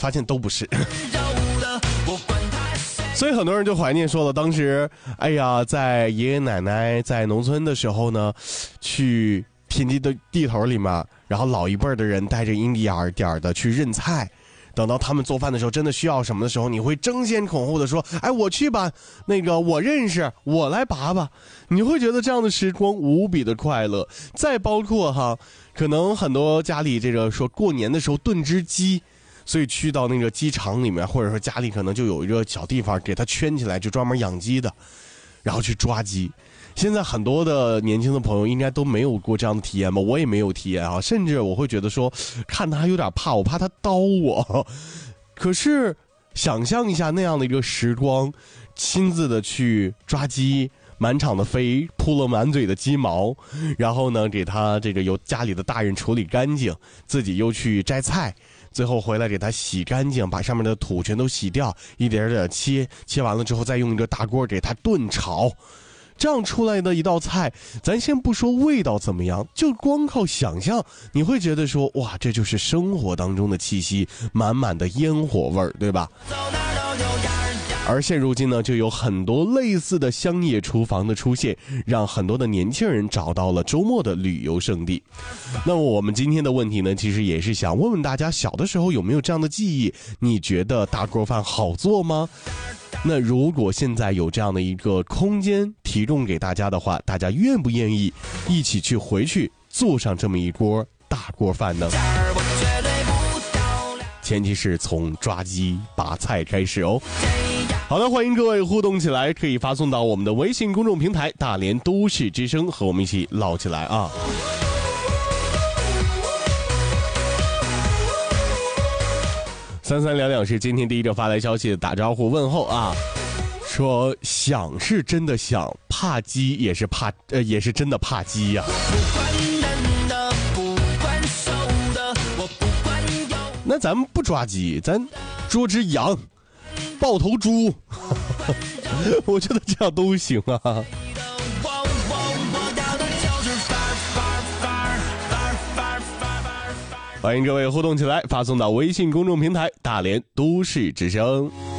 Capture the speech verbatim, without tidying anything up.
发现都不是。所以很多人就怀念说了，当时哎呀，在爷爷奶奶在农村的时候呢，去田地的地头里面，然后老一辈的人带着一点点的去认菜，等到他们做饭的时候真的需要什么的时候，你会争先恐后的说，哎，我去吧，那个我认识，我来拔吧。你会觉得这样的时光无比的快乐。再包括哈，可能很多家里这个说过年的时候炖只鸡，所以去到那个鸡场里面，或者说家里可能就有一个小地方给它圈起来，就专门养鸡的，然后去抓鸡。现在很多的年轻的朋友应该都没有过这样的体验吧，我也没有体验啊，甚至我会觉得说看他有点怕，我怕他刀我。可是想象一下那样的一个时光，亲自的去抓鸡，满场的飞，扑了满嘴的鸡毛，然后呢给他这个由家里的大人处理干净，自己又去摘菜，最后回来给它洗干净，把上面的土全都洗掉，一点点切，切完了之后再用一个大锅给它炖炒。这样出来的一道菜，咱先不说味道怎么样，就光靠想象，你会觉得说，哇，这就是生活当中的气息，满满的烟火味儿，对吧？而现如今呢，就有很多类似的乡野厨房的出现，让很多的年轻人找到了周末的旅游胜地。那么我们今天的问题呢，其实也是想问问大家，小的时候有没有这样的记忆？你觉得大锅饭好做吗？那如果现在有这样的一个空间提供给大家的话，大家愿不愿意一起去回去做上这么一锅大锅饭呢？前提是从抓鸡拔菜开始哦。好的，欢迎各位互动起来，可以发送到我们的微信公众平台大连都市之声，和我们一起唠起来啊。三三两两是今天第一个发来消息的打招呼问候啊，说想是真的想，怕鸡也是怕呃也是真的怕鸡呀、啊。那咱们不抓鸡，咱捉只羊，抱头猪，我觉得这样都行啊。欢迎各位互动起来，发送到微信公众平台大连都市之声。